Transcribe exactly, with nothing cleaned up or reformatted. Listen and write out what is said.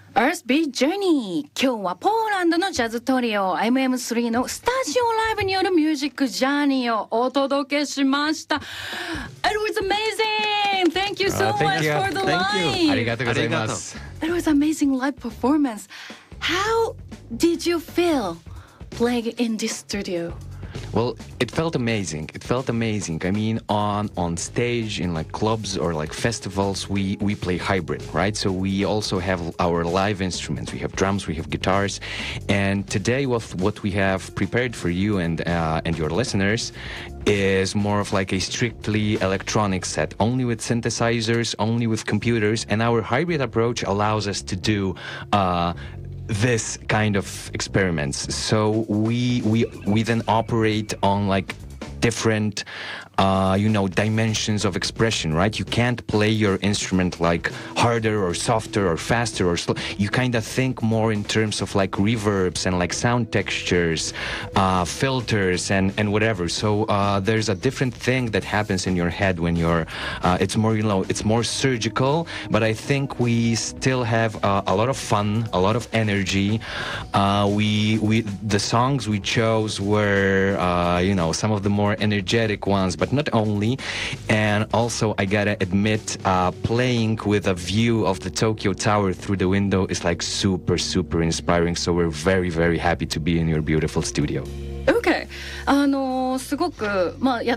Earth Beat Journey 今日はポーランドのジャズトリオ エムエムスリー のスタジオライブによるミュージックジャーニーをお届けしました。 It was amazing! Thank you so、uh, thank much you. for the live! ありがとうございます。 It was amazing live performance. How did you feel playing in this studio? Well, it felt amazing. It felt amazing. I mean, on on stage in like clubs or like festivals, we we play hybrid, right? So we also have our live instruments. We have drums, we have guitars, and today, what what we have prepared for you and uh, and your listeners is more of like a strictly electronic set, only with synthesizers, only with computers, and our hybrid approach allows us to do. Uh, this kind of experiments. So we we we then operate on like different uh, you know, dimensions of expression, right? You can't play your instrument like harder or softer or faster or slow. You kind of think more in terms of like reverbs and like sound textures, uh, filters and, and whatever. So uh, there's a different thing that happens in your head when you're, uh, it's more, you know, it's more surgical, but I think we still have uh, a lot of fun, a lot of energy. Uh, we, we, the songs we chose were, uh, you know, some of the more energetic ones, but not only. And also, I gotta admit, uh, playing with a view of the Tokyo Tower through the window is like super, super inspiring. So we're very, very happy to be in your beautiful studio. Okay. あのー、すごく、まあ、や